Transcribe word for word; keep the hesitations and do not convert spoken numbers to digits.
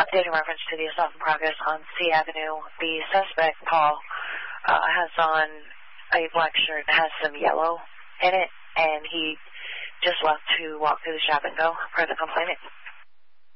update in reference to the assault in progress on C Avenue. The suspect, Paul, uh, has on a black shirt that has some yellow in it, and he just left to walk through the shop and go, per the complainant.